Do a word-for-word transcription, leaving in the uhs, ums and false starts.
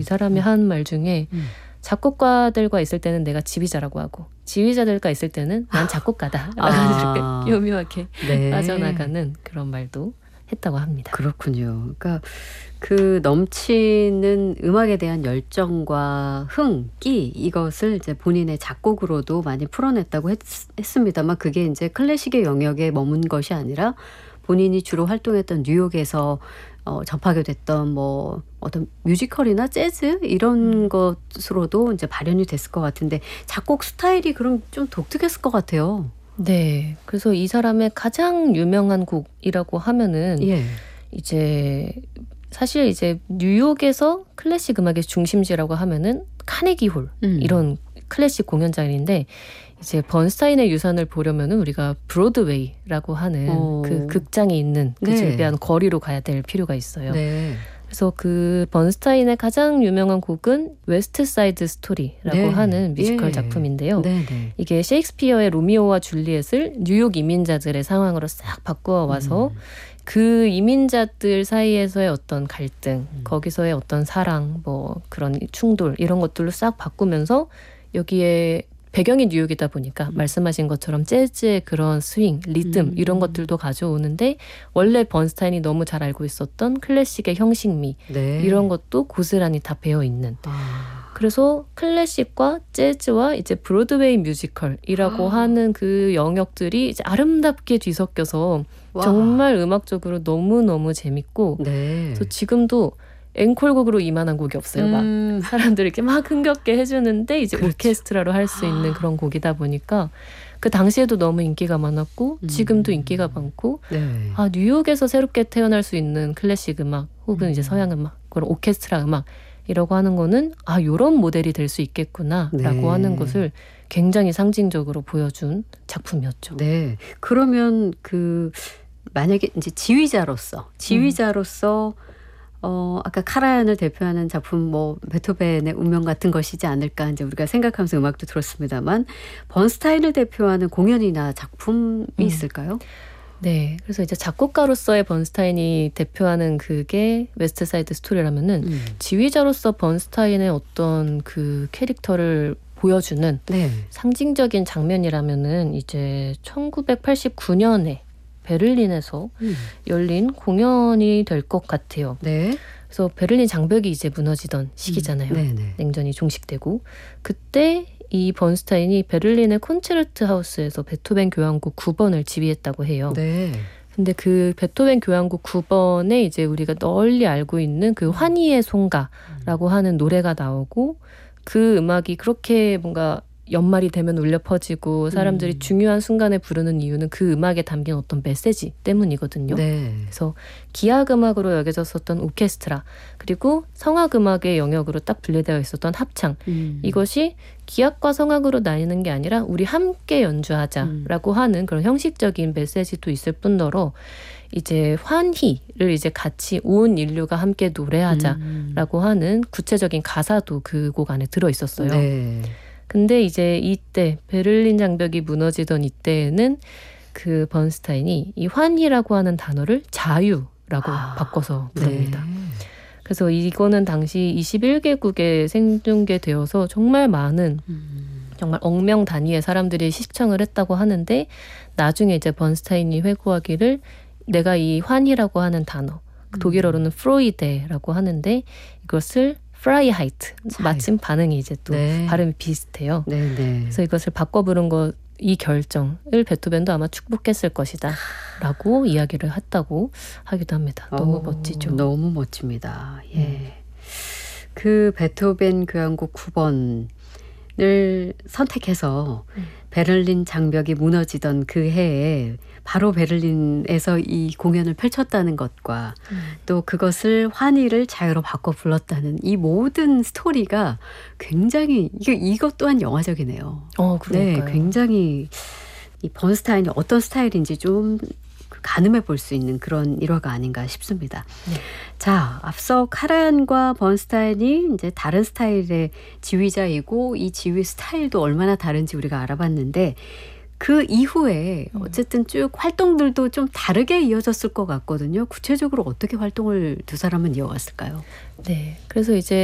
사람이 한 말 중에 음. 작곡가들과 있을 때는 내가 지휘자라고 하고 지휘자들과 있을 때는 난 작곡가다 라고 아. 이렇게 묘묘하게 네. 빠져나가는 그런 말도 했다고 합니다. 그렇군요. 그러니까 그 넘치는 음악에 대한 열정과 흥, 끼 이것을 이제 본인의 작곡으로도 많이 풀어냈다고 했, 했습니다만 그게 이제 클래식의 영역에 머문 것이 아니라 본인이 주로 활동했던 뉴욕에서 어, 접하게 됐던 뭐 어떤 뮤지컬이나 재즈 이런 것으로도 이제 발현이 됐을 것 같은데 작곡 스타일이 그럼 좀 독특했을 것 같아요. 네. 그래서 이 사람의 가장 유명한 곡이라고 하면은 예. 이제 사실 이제 뉴욕에서 클래식 음악의 중심지라고 하면은 카네기홀 음. 이런 클래식 공연장인데 이제 번스타인의 유산을 보려면은 우리가 브로드웨이라고 하는 오. 그 극장이 있는 그 네. 질비한 거리로 가야 될 필요가 있어요. 네. 그래서 그 번스타인의 가장 유명한 곡은 웨스트 사이드 스토리라고 네. 하는 뮤지컬 예. 작품인데요. 네, 네. 이게 셰익스피어의 로미오와 줄리엣을 뉴욕 이민자들의 상황으로 싹 바꾸어 와서 음. 그 이민자들 사이에서의 어떤 갈등, 음. 거기서의 어떤 사랑, 뭐 그런 충돌 이런 것들로 싹 바꾸면서 여기에 배경이 뉴욕이다 보니까 음. 말씀하신 것처럼 재즈의 그런 스윙, 리듬 음. 이런 것들도 가져오는데 원래 번스타인이 너무 잘 알고 있었던 클래식의 형식미 네. 이런 것도 고스란히 다 배어 있는. 아. 그래서 클래식과 재즈와 이제 브로드웨이 뮤지컬이라고 아. 하는 그 영역들이 이제 아름답게 뒤섞여서 와. 정말 음악적으로 너무너무 재밌고 네. 그래서 지금도 앵콜곡으로 이만한 곡이 없어요. 막 음. 사람들이 이렇게 막 흥겹게 해주는데 이제 그렇죠. 오케스트라로 할 수 있는 그런 곡이다 보니까 그 당시에도 너무 인기가 많았고 음. 지금도 인기가 많고 네. 아 뉴욕에서 새롭게 태어날 수 있는 클래식 음악 혹은 음. 이제 서양 음악 그런 오케스트라 음악 이라고 하는 거는 아 요런 모델이 될 수 있겠구나라고 네. 하는 것을 굉장히 상징적으로 보여준 작품이었죠. 네. 그러면 그 만약에 이제 지휘자로서 지휘자로서 어 아까 카라얀을 대표하는 작품 뭐 베토벤의 운명 같은 것이지 않을까 이제 우리가 생각하면서 음악도 들었습니다만 번스타인을 대표하는 공연이나 작품이 음. 있을까요? 네. 그래서 이제 작곡가로서의 번스타인이 대표하는 그게 웨스트 사이드 스토리라면은 음. 지휘자로서 번스타인의 어떤 그 캐릭터를 보여주는 네. 상징적인 장면이라면은 이제 천구백팔십구 년에 베를린에서 음. 열린 공연이 될 것 같아요. 네. 그래서 베를린 장벽이 이제 무너지던 시기잖아요. 음. 네네. 냉전이 종식되고 그때 이 번스타인이 베를린의 콘체르트 하우스에서 베토벤 교향곡 구 번을 지휘했다고 해요. 네. 근데 그 베토벤 교향곡 구 번에 이제 우리가 널리 알고 있는 그 환희의 송가라고 하는 노래가 나오고 그 음악이 그렇게 뭔가 연말이 되면 울려 퍼지고 사람들이 음. 중요한 순간에 부르는 이유는 그 음악에 담긴 어떤 메시지 때문이거든요. 네. 그래서 기악음악으로 여겨졌었던 오케스트라 그리고 성악음악의 영역으로 딱 분리되어 있었던 합창 음. 이것이 기악과 성악으로 나뉘는 게 아니라 우리 함께 연주하자라고 음. 하는 그런 형식적인 메시지도 있을 뿐더러 이제 환희를 이제 같이 온 인류가 함께 노래하자라고 음. 하는 구체적인 가사도 그 곡 안에 들어 있었어요. 네. 근데 이제 이때 베를린 장벽이 무너지던 이때에는 그 번스타인이 이 환희라고 하는 단어를 자유라고 아. 바꿔서 부릅니다. 네. 그래서 이거는 당시 이십일 개국에 생중계되어서 정말 많은 음. 정말 억명 단위의 사람들이 시청을 했다고 하는데 나중에 이제 번스타인이 회고하기를 내가 이 환희라고 하는 단어 독일어로는 프로이데라고 하는데 이것을 프라이하이트 마침 반응이 이제 또 네. 발음이 비슷해요. 네, 네. 그래서 이것을 바꿔 부른 거 이 결정을 베토벤도 아마 축복했을 것이다 라고 이야기를 했다고 하기도 합니다. 너무 오, 멋지죠. 너무 멋집니다. 예. 그 베토벤 교향곡 구 번을 선택해서 음. 베를린 장벽이 무너지던 그 해에 바로 베를린에서 이 공연을 펼쳤다는 것과 음. 또 그것을 환희를 자유로 바꿔 불렀다는 이 모든 스토리가 굉장히 이거 이것 또한 영화적이네요. 어, 네, 그러니까요. 굉장히 이 번스타인이 어떤 스타일인지 좀 가늠해 볼 수 있는 그런 일화가 아닌가 싶습니다. 네. 자, 앞서 카라얀과 번스타인이 이제 다른 스타일의 지휘자이고 이 지휘 스타일도 얼마나 다른지 우리가 알아봤는데 그 이후에 어쨌든 쭉 활동들도 좀 다르게 이어졌을 것 같거든요. 구체적으로 어떻게 활동을 두 사람은 이어갔을까요? 네. 그래서 이제